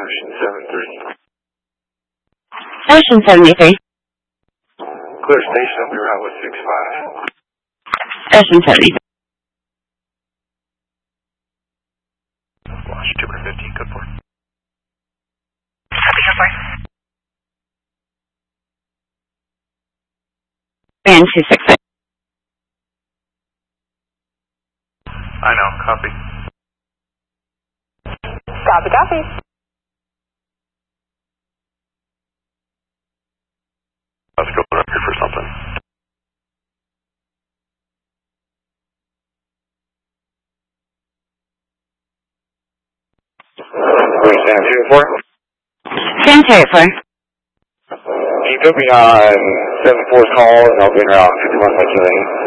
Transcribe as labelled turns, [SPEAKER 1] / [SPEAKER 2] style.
[SPEAKER 1] Ocean 73.
[SPEAKER 2] Ocean 73.
[SPEAKER 1] Clear station up your route with 65.
[SPEAKER 2] Ocean 73.
[SPEAKER 1] Launch 215, good for.
[SPEAKER 3] Copy, good for.
[SPEAKER 2] Band 266.
[SPEAKER 1] I know, copy.
[SPEAKER 3] Copy, copy.
[SPEAKER 1] Let's go up here for something. Where's San Diego?
[SPEAKER 2] San Territory.
[SPEAKER 1] Can you put me on 7-4's call and I'll be in around 51 minutes.